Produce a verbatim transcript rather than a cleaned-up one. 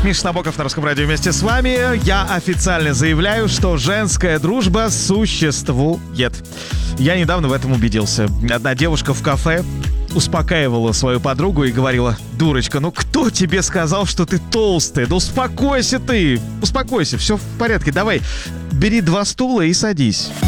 Миша Набоков на Русском радио вместе с вами. Я официально заявляю, что женская дружба существует. Я недавно в этом убедился. Одна девушка в кафе успокаивала свою подругу и говорила: дурочка, ну кто тебе сказал, что ты толстая? Да успокойся ты, успокойся, все в порядке, давай, бери два стула и садись.